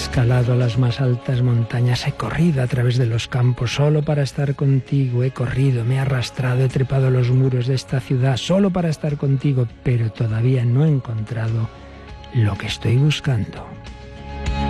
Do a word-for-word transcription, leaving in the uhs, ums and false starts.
escalado las más altas montañas, he corrido a través de los campos solo para estar contigo, he corrido, me he arrastrado, he trepado los muros de esta ciudad solo para estar contigo, pero todavía no he encontrado lo que estoy buscando.